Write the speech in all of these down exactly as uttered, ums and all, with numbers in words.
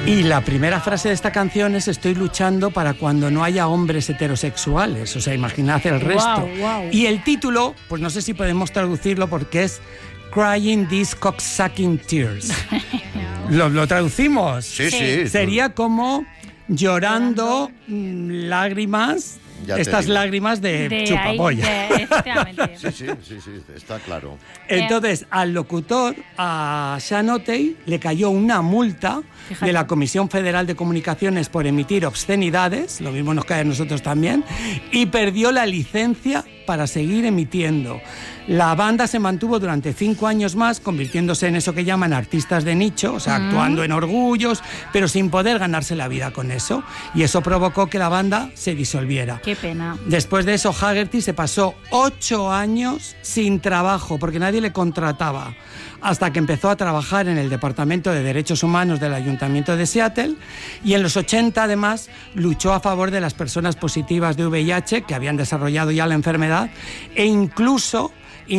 Y la primera frase de esta canción es: estoy luchando para cuando no haya hombres heterosexuales. O sea, imaginad el resto. Wow, wow. Y el título, pues no sé si podemos traducirlo porque es Crying These Cocksucking Tears. ¿Lo, lo traducimos? Sí, sí. Sí. Sería como llorando mm, lágrimas, Ya te estas digo. lágrimas de, De ahí, chupapolla. de- efectivamente. Sí, sí, sí, sí, está claro. Entonces, al locutor, a Sean O'Tay, le cayó una multa Fíjate. de la Comisión Federal de Comunicaciones por emitir obscenidades, lo mismo nos cae a nosotros también, y perdió la licencia para seguir emitiendo. La banda se mantuvo durante cinco años más, convirtiéndose en eso que llaman artistas de nicho, o sea, Mm. actuando en orgullos, pero sin poder ganarse la vida con eso. Y eso provocó que la banda se disolviera. Qué pena. Después de eso, Haggerty se pasó ocho años sin trabajo porque nadie le contrataba, hasta que empezó a trabajar en el Departamento de Derechos Humanos del Ayuntamiento de Seattle, y en los ochenta además luchó a favor de las personas positivas de V I H que habían desarrollado ya la enfermedad, e incluso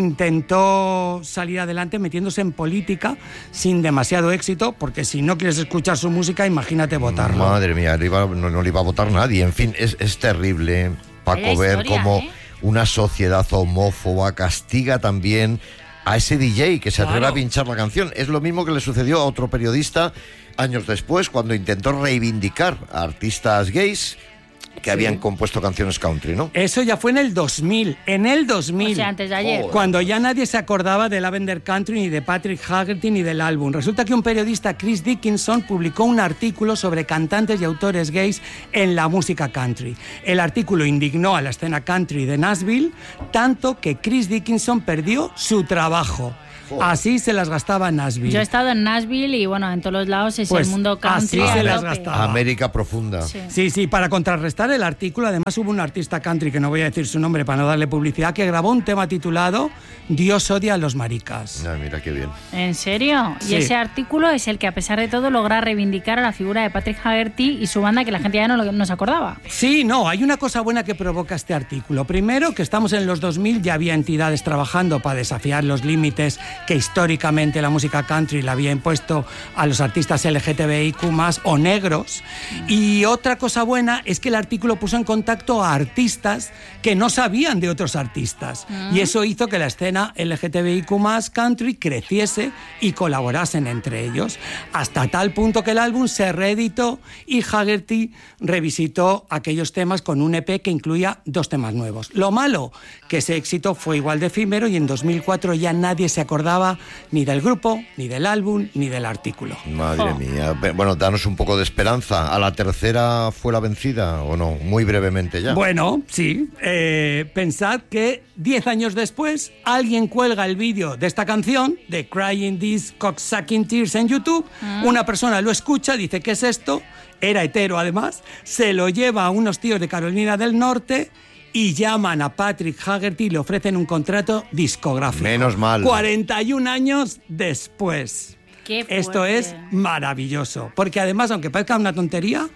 intentó salir adelante metiéndose en política sin demasiado éxito, porque si no quieres escuchar su música, imagínate votarlo. Madre mía, le iba- no, no le iba a votar nadie. En fin, es, es terrible, Paco, Vaya ver historia, cómo ¿eh? una sociedad homófoba castiga también a ese D J que se atreve Claro. a pinchar la canción. Es lo mismo que le sucedió a otro periodista años después, cuando intentó reivindicar a artistas gays que habían compuesto canciones country, ¿no? Eso ya fue en el dos mil. En el dos mil. O sea, antes de ayer. Joder. Cuando ya nadie se acordaba de Lavender Country, ni de Patrick Haggerty, ni del álbum. Resulta que un periodista, Chris Dickinson, publicó un artículo sobre cantantes y autores gays en la música country. El artículo indignó a la escena country de Nashville, tanto que Chris Dickinson perdió su trabajo. Así se las gastaba Nashville. Yo he estado en Nashville y bueno, en todos los lados es Pues, el mundo country. así a se las tope. gastaba. América profunda. Sí. Sí, sí, para contrarrestar el artículo, además hubo un artista country, que no voy a decir su nombre para no darle publicidad, que grabó un tema titulado Dios odia a los maricas. Ay, mira qué bien. ¿En serio? Sí. Y ese artículo es el que, a pesar de todo, logra reivindicar a la figura de Patrick Haggerty y su banda, que la gente ya no, lo- no se acordaba. Sí, no, hay una cosa buena que provoca este artículo. Primero, que estamos en los dos mil, ya había entidades trabajando para desafiar los límites que históricamente la música country le había impuesto a los artistas L G T B I Q más, o negros. Y otra cosa buena es que el artículo puso en contacto a artistas que no sabían de otros artistas. Y eso hizo que la escena L G T B I Q más country creciese y colaborasen entre ellos, hasta tal punto que el álbum se reeditó y Haggerty revisitó aquellos temas con un E P que incluía dos temas nuevos. Lo malo, que ese éxito fue igual de efímero y en dos mil cuatro ya nadie se acordaba ni del grupo, ni del álbum, ni del artículo. Madre Oh. mía. Be- Bueno, danos un poco de esperanza. ¿A la tercera fue la vencida o no? Muy brevemente ya. Bueno, sí. Eh, pensad que diez años después alguien cuelga el vídeo de esta canción, de Crying These Cocksucking Tears, en YouTube. Una persona lo escucha, dice, ¿qué es esto? Era hetero además. Se lo lleva a unos tíos de Carolina del Norte y llaman a Patrick Haggerty y le ofrecen un contrato discográfico. Menos mal. cuarenta y un años después. Qué Esto fuerte. es maravilloso, porque además, aunque parezca una tontería,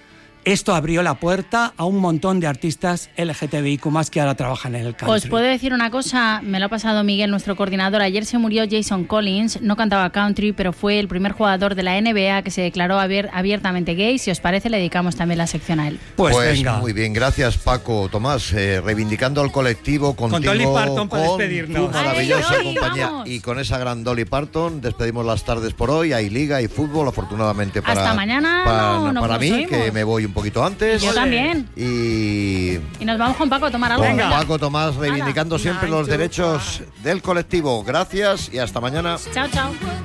esto abrió la puerta a un montón de artistas L G T B I Q más, que ahora trabajan en el country. Os puedo decir una cosa, me lo ha pasado Miguel, nuestro coordinador. Ayer se murió Jason Collins, no cantaba country, pero fue el primer jugador de la N B A que se declaró abier- abiertamente gay. Si os parece, le dedicamos también la sección a él. Pues, Pues venga. muy bien, gracias Paco, Tomás, eh, reivindicando al colectivo contigo, Dolly Parton para con despedirnos. tu maravillosa ¡Ay, Dolly, compañía, vamos! y con esa gran Dolly Parton despedimos las tardes por hoy. Hay liga y fútbol, afortunadamente para, Hasta mañana para, no nos para mí, oímos. que me voy un poquito antes. Yo también. Y Y nos vamos con Paco a tomar algo. con Venga. Paco Tomás reivindicando siempre los derechos del colectivo. Gracias y hasta mañana. Chao, chao.